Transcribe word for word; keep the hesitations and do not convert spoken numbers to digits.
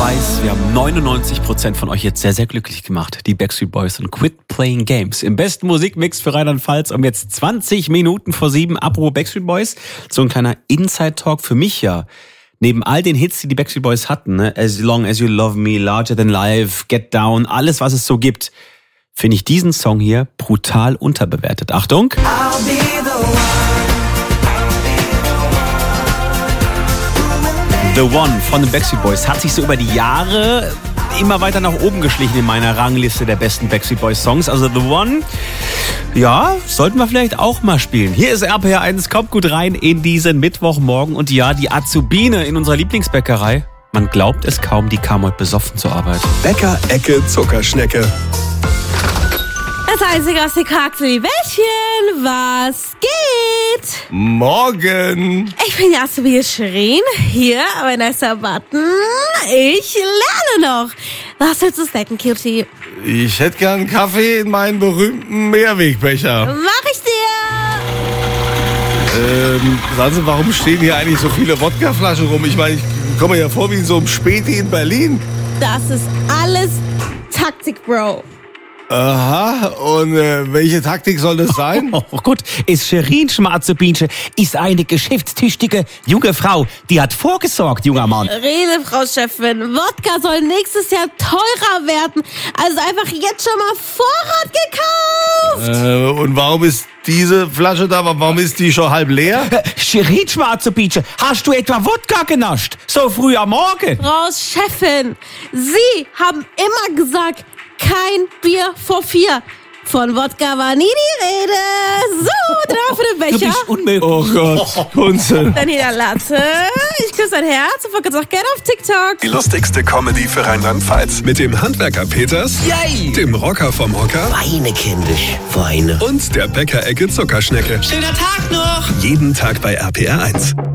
weiß, wir haben neunundneunzig Prozent von euch jetzt sehr, sehr glücklich gemacht. Die Backstreet Boys und Quit Playing Games. Im besten Musikmix für Rheinland-Pfalz um jetzt zwanzig Minuten vor sieben. Apropos Backstreet Boys, so ein kleiner Inside-Talk für mich ja. Neben all den Hits, die die Backstreet Boys hatten, ne? As Long As You Love Me, Larger Than Life, Get Down, alles, was es so gibt, finde ich diesen Song hier brutal unterbewertet. Achtung! I'll be the one. The One von den Backstreet Boys hat sich so über die Jahre immer weiter nach oben geschlichen in meiner Rangliste der besten Backstreet Boys Songs. Also The One, ja, sollten wir vielleicht auch mal spielen. Hier ist R P R eins, kommt gut rein in diesen Mittwochmorgen. Und ja, die Azubine in unserer Lieblingsbäckerei, man glaubt es kaum, die kam heute besoffen zur Arbeit. Bäcker Ecke Zuckerschnecke. Das einzige aus den Charakteribällchen, was geht? Morgen. Ich bin Jasmin Schrein, hier bei Nicer Button. Ich lerne noch. Was willst du snacken, Cutie? Ich hätte gern Kaffee in meinen berühmten Mehrwegbecher. Mach ich dir. Ähm, sagen Sie, warum stehen hier eigentlich so viele Wodkaflaschen rum? Ich meine, ich komme mir ja vor wie in so einem Späti in Berlin. Das ist alles Taktik, Bro. Aha, und äh, welche Taktik soll das sein? Oh, oh gut, ist Shirin Schmarzebinche, ist eine geschäftstüchtige junge Frau, die hat vorgesorgt, junger Mann. Rede, Frau Chefin, Wodka soll nächstes Jahr teurer werden, also einfach jetzt schon mal Vorrat gekauft. Äh, und warum ist diese Flasche da, warum ist die schon halb leer? Äh, Shirin Schmarzebinche, hast du etwa Wodka genascht, so früh am Morgen? Frau Chefin, Sie haben immer gesagt, kein Bier vor vier. Von Wodka war nie die Rede. So, drauf für den Becher. Du bist unmöglich. Oh Gott, Kunze. Dann hier der Latte. Ich küsse dein Herz und folgt uns auch gerne auf TikTok. Die lustigste Comedy für Rheinland-Pfalz. Mit dem Handwerker Peters, Yay. Dem Rocker vom Hocker Feine kindisch, feine. und der Bäcker Ecke Zuckerschnecke. Schöner Tag noch. Jeden Tag bei R P R eins.